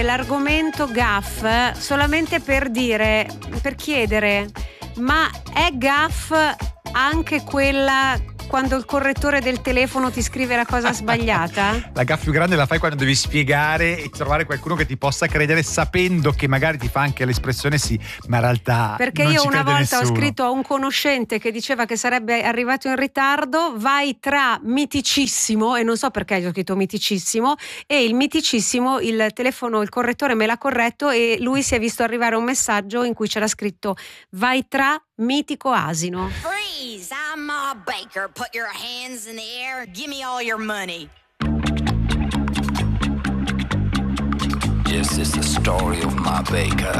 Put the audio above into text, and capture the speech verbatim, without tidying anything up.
L'argomento gaff solamente per dire, per chiedere, ma è gaff anche quella quando il correttore del telefono ti scrive la cosa sbagliata? La gaffa più grande la fai quando devi spiegare e trovare qualcuno che ti possa credere, sapendo che magari ti fa anche l'espressione sì, ma in realtà perché non io ci una crede volta nessuno. ho scritto a un conoscente che diceva che sarebbe arrivato in ritardo, vai tra miticissimo, e non so perché gli ho scritto miticissimo, e il miticissimo, il telefono, il correttore me l'ha corretto e lui si è visto arrivare un messaggio in cui c'era scritto vai tra mitico asino. Freeze! I'm Ma Baker. Put your hands in the air. Give me all your money. This is the story of Ma Baker.